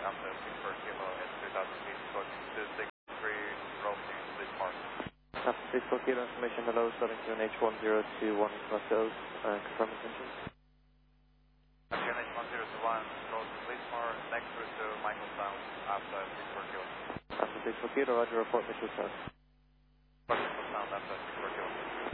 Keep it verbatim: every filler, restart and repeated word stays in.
after six four kilo at three thousand feet, code two six three, Rolling, Lismore. After six four kilo information, hello, starting to N H one zero two one plus those, uh, confirm intentions. N H one zero two one, code Lismore, next route to Michael Sound after six four kilo. After six four kilo, roger, report Mitchell South. Michael Sound after six four kilo.